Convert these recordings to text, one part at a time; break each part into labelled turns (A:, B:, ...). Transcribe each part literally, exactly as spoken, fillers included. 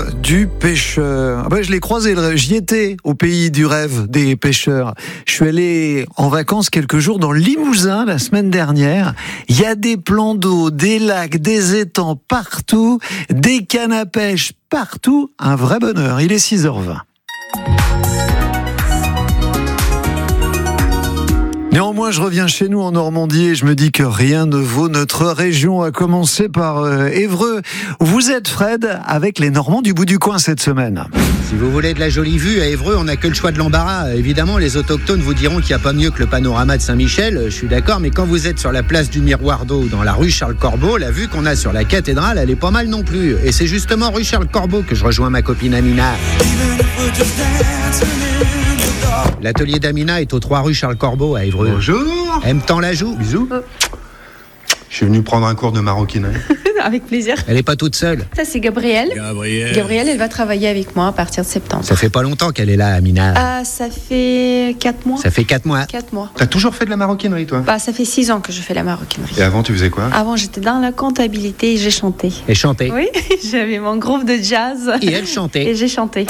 A: rêve du pêcheur. Ah ben, je l'ai croisé, j'y étais au pays du rêve des pêcheurs. Je suis allé en vacances quelques jours dans le Limousin la semaine dernière. Il y a des plans d'eau, des lacs, des étangs partout, des cannes à pêche partout. Un vrai bonheur. Il est six heures vingt. Néanmoins, je reviens chez nous en Normandie et je me dis que rien ne vaut notre région, à commencer par euh, Évreux. Vous êtes, Fred, avec les Normands du bout du coin cette semaine.
B: Si vous voulez de la jolie vue, à Évreux, on n'a que le choix de l'embarras. Évidemment, les autochtones vous diront qu'il n'y a pas mieux que le panorama de Saint-Michel, je suis d'accord, mais quand vous êtes sur la place du Miroir d'eau, dans la rue Charles-Corbeau, la vue qu'on a sur la cathédrale, elle est pas mal non plus. Et c'est justement rue Charles-Corbeau que je rejoins ma copine Amina. L'atelier d'Amina est aux trois rue Charles-Corbeau à Évreux.
C: Bonjour.
B: Aime-t-on la joue?
C: Bisous. Je suis venu prendre un cours de maroquinerie.
D: Avec plaisir.
B: Elle n'est pas toute seule.
D: Ça, c'est Gabrielle.
C: Gabrielle.
D: Gabrielle, elle va travailler avec moi à partir de septembre.
B: Ça fait pas longtemps qu'elle est là, Amina.
D: Ah, ça fait quatre mois.
B: Ça fait quatre mois.
D: quatre mois.
C: T'as toujours fait de la maroquinerie, toi?
D: Bah, ça fait six ans que je fais la maroquinerie.
C: Et avant, tu faisais quoi?
D: Avant, j'étais dans la comptabilité et j'ai chanté.
B: Et chanter.
D: Oui, j'avais mon groupe de jazz.
B: Et elle chantait.
D: Et j'ai chanté.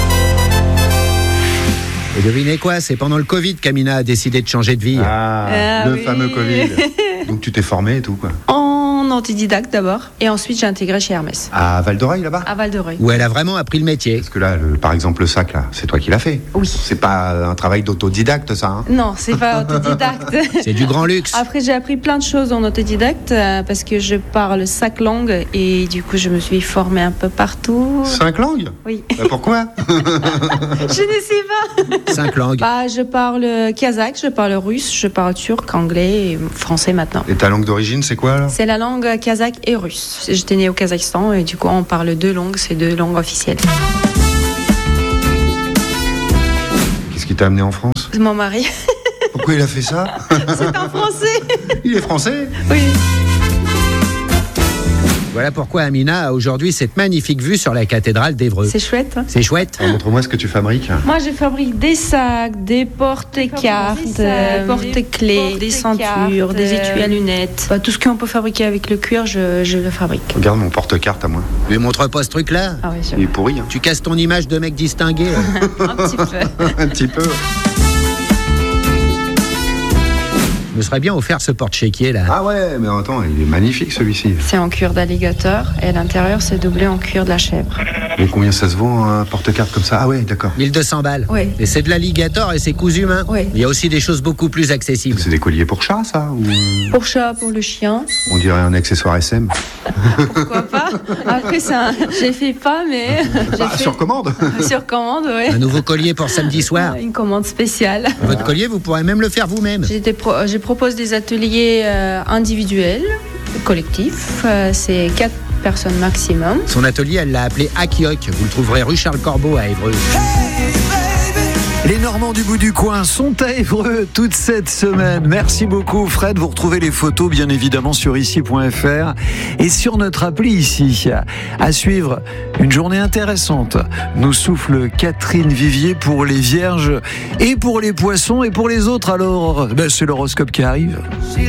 B: Et devinez quoi, c'est pendant le Covid qu'Amina a décidé de changer de vie.
C: Ah,
D: Ah
C: le
D: oui.
C: fameux Covid. Donc tu t'es formé et tout, quoi.
D: En autodidacte d'abord. Et ensuite, j'ai intégré chez Hermès.
C: À Val d'Oreille, là-bas?
D: À Val-de-Reuil.
B: Où elle a vraiment appris le métier.
C: Parce que là, le, par exemple, le sac, là, c'est toi qui l'as fait.
D: Oui.
C: C'est pas un travail d'autodidacte, ça, hein?
D: Non, c'est pas autodidacte.
B: C'est du grand luxe.
D: Après, j'ai appris plein de choses en autodidacte euh, parce que je parle cinq langues et du coup, je me suis formée un peu partout.
C: Cinq langues?
D: Oui.
C: Bah, pourquoi?
D: Je ne sais pas.
B: Cinq langues.
D: Bah, je parle kazakh, je parle russe, je parle turc, anglais et français maintenant.
C: Et ta langue d'origine, c'est quoi, là?
D: C'est la langue kazakh et russe. J'étais née au Kazakhstan et du coup, on parle deux langues, c'est deux langues officielles.
C: Qu'est-ce qui t'a amené en France?
D: C'est mon mari.
C: Pourquoi il a fait ça?
D: C'est en français.
C: Il est français?
D: Oui.
B: Voilà pourquoi Amina a aujourd'hui cette magnifique vue sur la cathédrale d'Évreux.
D: C'est chouette. Hein.
B: C'est chouette.
C: Alors, montre-moi ce que tu fabriques.
D: Moi, je fabrique des sacs, des porte-cartes, des porte-clés, des ceintures, des étuis à lunettes. Bah, tout ce qu'on peut fabriquer avec le cuir, je, je le fabrique.
C: Regarde mon porte-carte à moi.
B: Mais montre pas ce truc-là.
D: Ah oui, je...
C: Il est pourri, hein.
B: Tu casses ton image de mec distingué.
D: un petit peu.
C: Un petit peu.
B: Je me serais bien offert ce porte-chéquier là.
C: Ah ouais, mais attends, il est magnifique celui-ci.
D: C'est en cuir d'alligator et à l'intérieur, c'est doublé en cuir de la chèvre.
C: Mais combien ça se vend un porte-carte comme ça? Ah ouais, d'accord.
B: mille deux cents balles.
D: Oui.
B: Et c'est de l'alligator et c'est cousu main.
D: Oui.
B: Il y a aussi des choses beaucoup plus accessibles.
C: C'est des colliers pour chat, ça? Ou
D: Pour chat, pour le chien,
C: on dirait un accessoire S M?
D: pourquoi pas. Après, c'est un... j'ai fait pas, mais j'ai
C: Bah,
D: fait
C: sur commande.
D: sur commande, oui.
B: Un nouveau collier pour samedi soir.
D: Une commande spéciale.
B: Votre collier, vous pourrez même le faire vous-même.
D: J'ai des pro- je propose des ateliers euh, individuels, collectifs. Euh, c'est quatre personnes maximum.
B: Son atelier, elle l'a appelé Akiok. Vous le trouverez rue Charles-Corbeau à Évreux.
A: Les Normands du bout du coin sont à Évreux toute cette semaine. Merci beaucoup, Fred. Vous retrouvez les photos, bien évidemment, sur ici point f r et sur notre appli ici. À suivre, une journée intéressante. Nous souffle Catherine Vivier pour les vierges et pour les poissons et pour les autres. Alors, ben, c'est l'horoscope qui arrive.